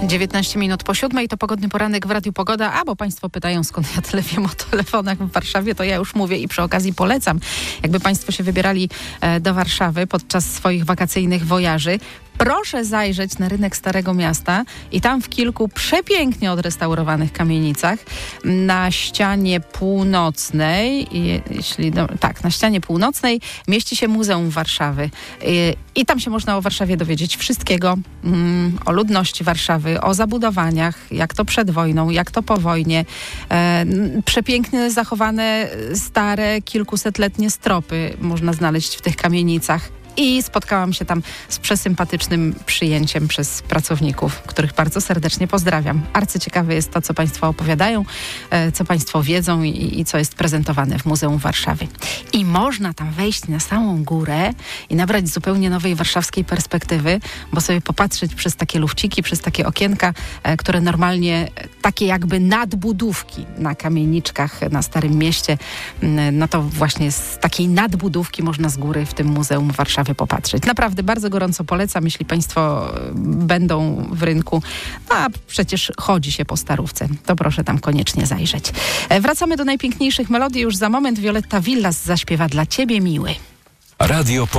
19 minut po 7:00 to pogodny poranek w Radiu Pogoda, bo Państwo pytają, skąd ja tyle wiem o telefonach w Warszawie, to ja już mówię i przy okazji polecam. Jakby Państwo się wybierali do Warszawy podczas swoich wakacyjnych wojaży, proszę zajrzeć na rynek Starego Miasta i tam w kilku przepięknie odrestaurowanych kamienicach na ścianie północnej, na ścianie północnej mieści się Muzeum Warszawy. I tam się można o Warszawie dowiedzieć wszystkiego, o ludności Warszawy, o zabudowaniach, jak to przed wojną, jak to po wojnie. Przepięknie zachowane, stare, kilkusetletnie stropy można znaleźć w tych kamienicach. I spotkałam się tam z przesympatycznym przyjęciem przez pracowników, których bardzo serdecznie pozdrawiam. Arcyciekawe jest to, co Państwo opowiadają, co Państwo wiedzą i co jest prezentowane w Muzeum Warszawy. I można tam wejść na samą górę i nabrać zupełnie nowej warszawskiej perspektywy, bo sobie popatrzeć przez takie lufciki, przez takie okienka, które normalnie takie jakby nadbudówki na kamieniczkach na Starym Mieście, no to właśnie z takiej nadbudówki można z góry w tym Muzeum Warszawy popatrzeć. Naprawdę bardzo gorąco polecam, jeśli Państwo będą w rynku, a przecież chodzi się po Starówce, to proszę tam koniecznie zajrzeć. Wracamy do najpiękniejszych melodii już za moment. Violetta Villas zaśpiewa Dla Ciebie miły. Radio